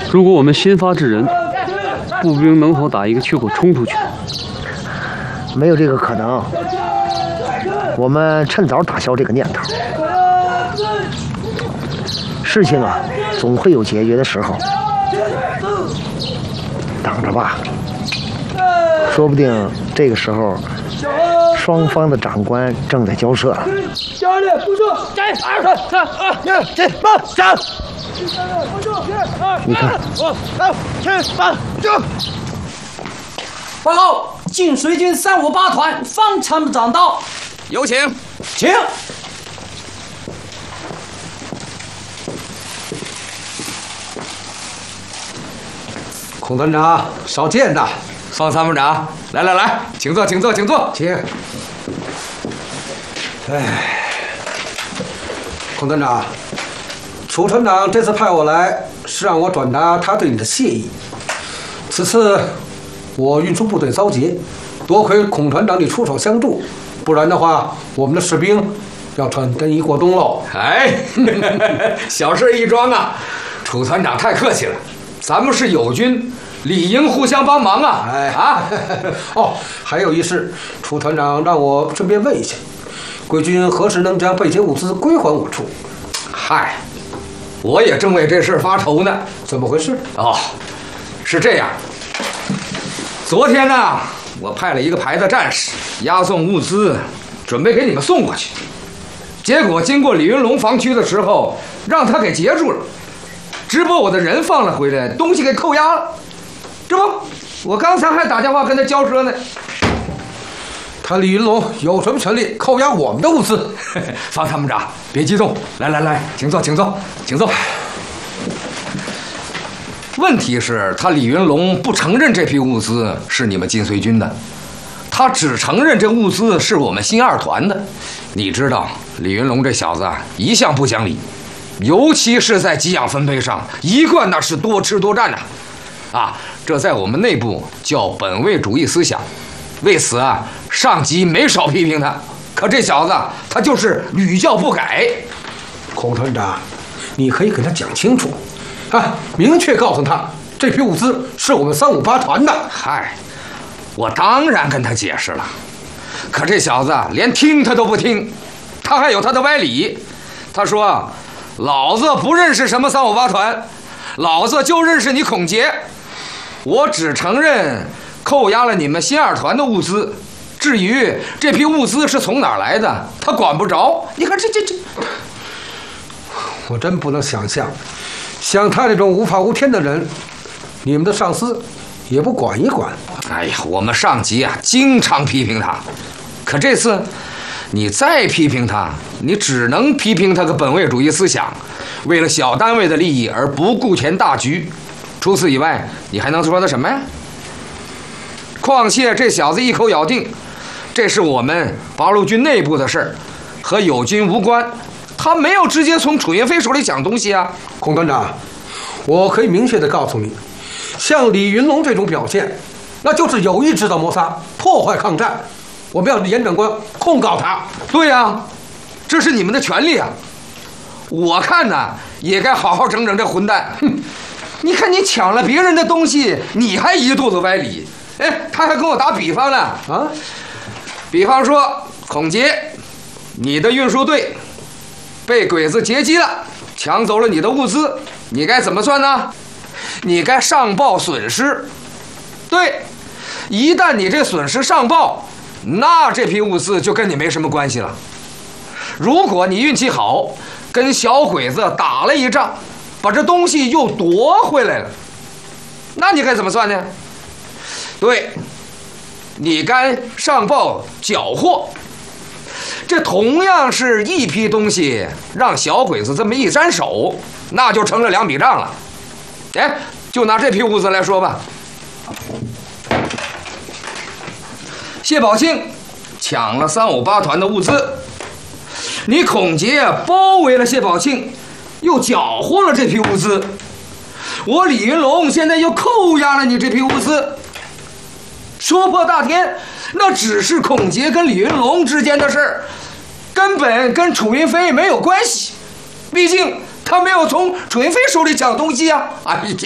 如果我们先发制人，步兵能否打一个缺口冲出去？ 没有这个可能。我们趁早打消这个念头。事情啊，总会有解决的时候。等着吧，说不定这个时候，双方的长官正在交涉。 教练，不住，1、2、3、2、1、8、3。 你看 ，5、6、7、8、9。报告，晋绥军358团方参长到， 有请， 请。 孔团长，少见呐！ 方参谋长，来，请坐，请。 孔团长，楚团长这次派我来，是让我转达他对你的谢意。此次我运输部队遭劫，多亏孔团长你出手相助，不然的话，我们的士兵要穿更衣过冬喽。 哎，小事一桩啊！楚团长太客气了，咱们是友军，理应互相帮忙啊！ 哦，还有一事，楚团长让我顺便问一下，贵军何时能将被劫物资归还我处？ 嗨，我也正为这事发愁呢。 怎么回事？ 哦，是这样。昨天呢，我派了一个排的战士押送物资，准备给你们送过去。结果经过李云龙防区的时候，让他给截住了，只把我的人放了回来，东西给扣押了。这不，我刚才还打电话跟他交涉呢。 他李云龙有什么权利扣押我们的物资？ 方参谋长，别激动，来，请坐。问题是，他李云龙不承认这批物资是你们晋绥军的，他只承认这物资是我们新2团的。你知道，李云龙这小子一向不讲理，尤其是在给养分配上，一贯那是多吃多占呐。这在我们内部叫本位主义思想。为此啊，上级没少批评他，可这小子他就是屡教不改。 孔团长，你可以给他讲清楚，明确告诉他，这批物资是我们358团的。 嗨，我当然跟他解释了，可这小子连听他都不听，他还有他的歪理。他说，老子不认识什么358团，老子就认识你孔杰，我只承认扣押了你们新2团的物资，至于这批物资是从哪儿来的，他管不着。你看这， 我真不能想象，像他这种无法无天的人，你们的上司也不管一管。 哎呀，我们上级啊，经常批评他，可这次你再批评他，你只能批评他个本位主义思想，为了小单位的利益而不顾全大局。除此以外，你还能说他什么呀？况且这小子一口咬定，这是我们八路军内部的事儿，和友军无关。他没有直接从楚云飞手里抢东西啊。 孔团长，我可以明确地告诉你，像李云龙这种表现，那就是有意制造摩擦，破坏抗战。我们要严长官控告他。 对呀，这是你们的权利啊。我看呢，也该好好整整这混蛋。你看你抢了别人的东西，你还一肚子歪理。他还跟我打比方呢比方说，孔杰，你的运输队被鬼子劫机了，抢走了你的物资，你该怎么算呢？你该上报损失。对，一旦你这损失上报，那这批物资就跟你没什么关系了。如果你运气好，跟小鬼子打了一仗，把这东西又夺回来了，那你该怎么算呢？对，你该上报缴获。这同样是一批东西，让小鬼子这么一沾手，那就成了2笔账了。就拿这批物资来说吧，谢宝庆抢了358团的物资，你孔杰包围了谢宝庆，又缴获了这批物资，我李云龙现在又扣押了你这批物资。说破大天，那只是孔杰跟李云龙之间的事儿，根本跟楚云飞没有关系。毕竟他没有从楚云飞手里抢东西啊！哎呀，